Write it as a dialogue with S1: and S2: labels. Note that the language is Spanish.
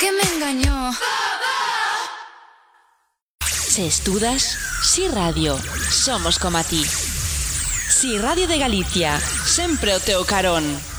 S1: que me engañó.
S2: Se estudas? Si Radio, somos como a ti. Si Radio de Galicia, sempre o teu carón.